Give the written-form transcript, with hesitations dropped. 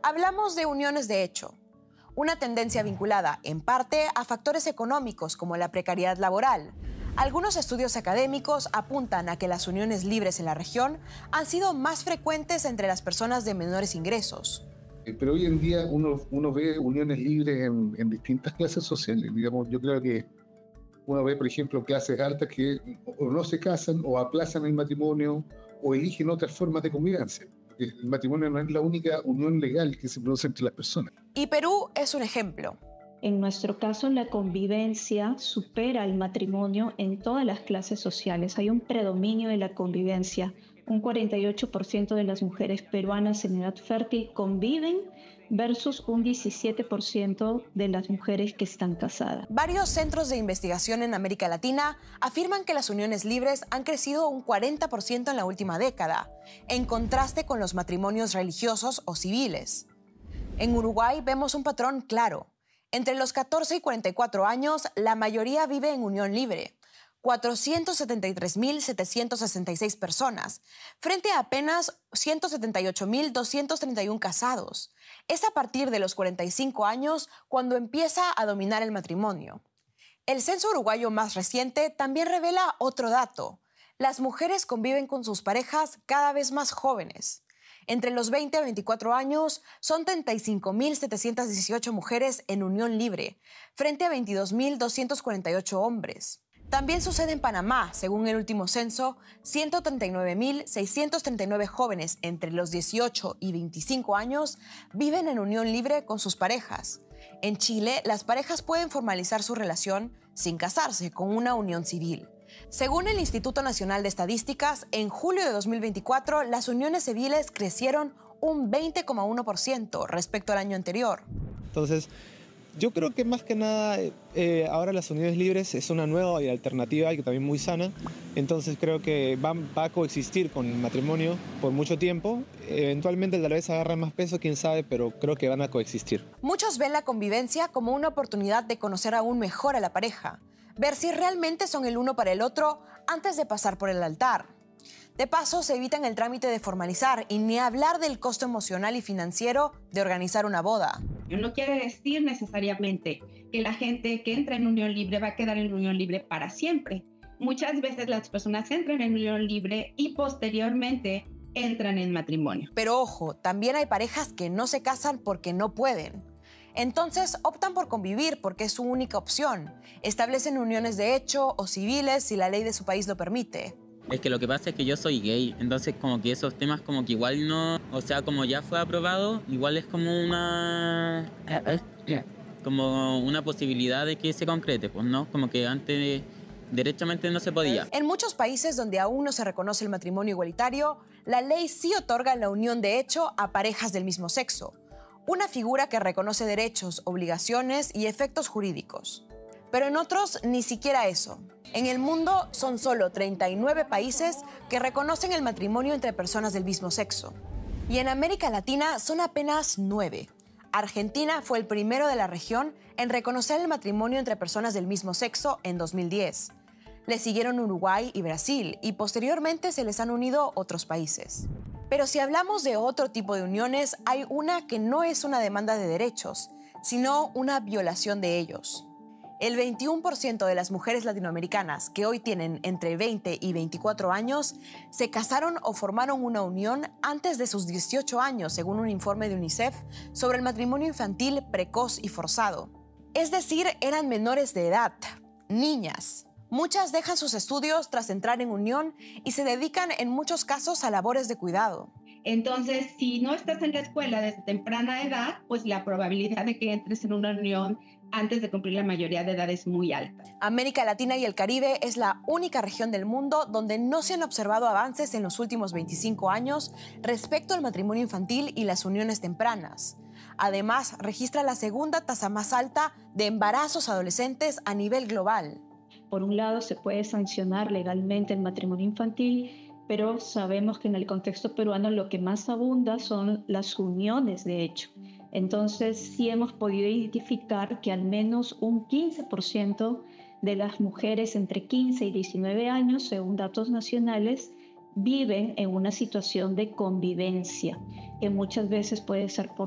Hablamos de uniones de hecho, una tendencia vinculada en parte a factores económicos como la precariedad laboral. Algunos estudios académicos apuntan a que las uniones libres en la región han sido más frecuentes entre las personas de menores ingresos. Pero hoy en día uno ve uniones libres en distintas clases sociales. Digamos, yo creo que uno ve, por ejemplo, clases altas que o no se casan o aplazan el matrimonio o eligen otras formas de convivencia. El matrimonio no es la única unión legal que se produce entre las personas. Y Perú es un ejemplo. En nuestro caso, la convivencia supera el matrimonio en todas las clases sociales. Hay un predominio de la convivencia. Un 48% de las mujeres peruanas en edad fértil conviven versus un 17% de las mujeres que están casadas. Varios centros de investigación en América Latina afirman que las uniones libres han crecido un 40% en la última década, en contraste con los matrimonios religiosos o civiles. En Uruguay vemos un patrón claro. Entre los 14 y 44 años, la mayoría vive en unión libre, 473.766 personas, frente a apenas 178.231 casados. Es a partir de los 45 años cuando empieza a dominar el matrimonio. El censo uruguayo más reciente también revela otro dato. Las mujeres conviven con sus parejas cada vez más jóvenes. Entre los 20 a 24 años son 35.718 mujeres en unión libre, frente a 22.248 hombres. También sucede en Panamá, según el último censo, 139.639 jóvenes entre los 18 y 25 años viven en unión libre con sus parejas. En Chile, las parejas pueden formalizar su relación sin casarse, con una unión civil. Según el Instituto Nacional de Estadísticas, en julio de 2024, las uniones civiles crecieron un 20,1% respecto al año anterior. Entonces, yo creo que más que nada ahora las uniones libres es una nueva y alternativa y también muy sana. Entonces creo que va a coexistir con el matrimonio por mucho tiempo. Eventualmente tal vez agarra más peso, quién sabe, pero creo que van a coexistir. Muchos ven la convivencia como una oportunidad de conocer aún mejor a la pareja, ver si realmente son el uno para el otro antes de pasar por el altar. De paso, se evitan el trámite de formalizar y ni hablar del costo emocional y financiero de organizar una boda. No quiere decir necesariamente que la gente que entra en unión libre va a quedar en unión libre para siempre. Muchas veces las personas entran en unión libre y posteriormente entran en matrimonio. Pero ojo, también hay parejas que no se casan porque no pueden. Entonces optan por convivir porque es su única opción. Establecen uniones de hecho o civiles si la ley de su país lo permite. Es que lo que pasa es que yo soy gay, entonces como que esos temas como que igual no, o sea, como ya fue aprobado, igual es como una posibilidad de que se concrete, pues no, como que antes derechamente no se podía. En muchos países donde aún no se reconoce el matrimonio igualitario, la ley sí otorga la unión de hecho a parejas del mismo sexo, una figura que reconoce derechos, obligaciones y efectos jurídicos. Pero en otros ni siquiera eso. En el mundo son solo 39 países que reconocen el matrimonio entre personas del mismo sexo. Y en América Latina son apenas 9. Argentina fue el primero de la región en reconocer el matrimonio entre personas del mismo sexo en 2010. Le siguieron Uruguay y Brasil, y posteriormente se les han unido otros países. Pero si hablamos de otro tipo de uniones, hay una que no es una demanda de derechos, sino una violación de ellos. El 21% de las mujeres latinoamericanas que hoy tienen entre 20 y 24 años se casaron o formaron una unión antes de sus 18 años, según un informe de UNICEF sobre el matrimonio infantil precoz y forzado. Es decir, eran menores de edad, niñas. Muchas dejan sus estudios tras entrar en unión y se dedican en muchos casos a labores de cuidado. Entonces, si no estás en la escuela desde temprana edad, pues la probabilidad de que entres en una unión antes de cumplir la mayoría de edad es muy alta. América Latina y el Caribe es la única región del mundo donde no se han observado avances en los últimos 25 años respecto al matrimonio infantil y las uniones tempranas. Además, registra la segunda tasa más alta de embarazos adolescentes a nivel global. Por un lado, se puede sancionar legalmente el matrimonio infantil, pero sabemos que en el contexto peruano lo que más abunda son las uniones de hecho. Entonces, sí hemos podido identificar que al menos un 15% de las mujeres entre 15 y 19 años, según datos nacionales, viven en una situación de convivencia, que muchas veces puede ser por